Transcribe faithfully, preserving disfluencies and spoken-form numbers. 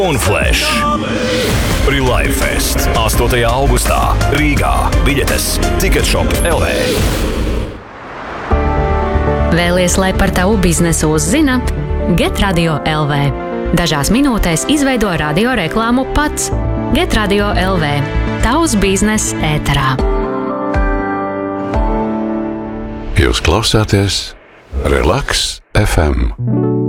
un Flash. Relive Fest astotajā augustā Rīgā. Biļetes Ticketshop L V. Vēlies, lai par tavu biznesu uzzina? Get Radio L V. Dažās minūtēs izveido radio reklāmu pats. Get Radio L V. Tavs bizness ēterā. Jūs klausāties Relax F M.